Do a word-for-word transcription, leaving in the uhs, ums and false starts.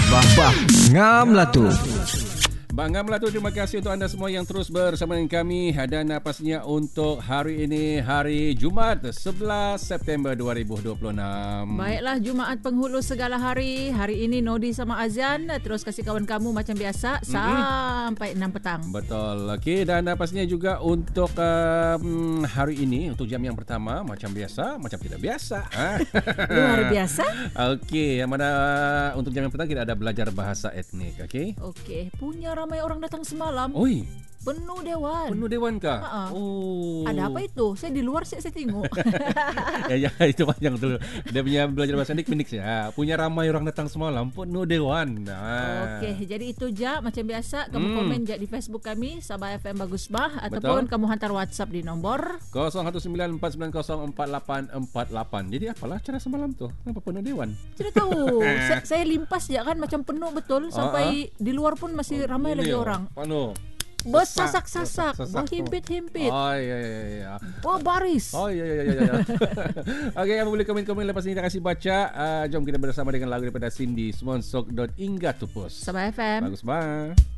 Bah bah ngam lah tu. Bang Ngam lah tu, terima kasih untuk anda semua yang terus bersama dengan kami. Dan pastinya untuk hari ini, hari Jumaat sebelas September dua ribu dua puluh enam. Baiklah, Jumaat penghulu segala hari. Hari ini Nodi sama Azan terus kasih kawan kamu macam biasa sampai mm-hmm. enam petang. Betul. Okey, dan pastinya juga untuk um, hari ini, untuk jam yang pertama macam biasa, macam tidak biasa. Luar biasa. Okey, yang mana untuk jam yang pertama kita ada belajar bahasa etnik. Okey. Okey, punya ramai orang datang semalam. Oi. Penuh dewan. Penuh dewan kah? Ha-ha. Oh. Ada apa itu? Saya di luar saya, saya tengok. ya, ya, itu panjang tu. Dia punya belajar bahasa etnik pendek saja. Punya ramai orang datang semalam, penuh dewan. Ha. Okey, jadi itu je macam biasa. Kamu hmm. komen je di Facebook kami Sabah F M Bagus Bah. Betul. Ataupun kamu hantar WhatsApp di nombor kosong satu sembilan empat sembilan kosong empat lapan empat lapan. Jadi apalah cara semalam tu? Kenapa penuh dewan? Tidak tahu. saya, saya limpas je kan macam penuh betul. Sampai uh-huh. di luar pun masih oh, ramai lagi orang. Penuh. Bersasak-sasak, berhimpit-himpit. Oh ya ya ya. Berbaris. Oh ya ya ya ya. Okey, kamu boleh komen-komen lepas ini kita kasih baca. Uh, jom kita bersama dengan lagu daripada Cindy Smonsok dot Ingatupus. Sabah F M. Bagus banget.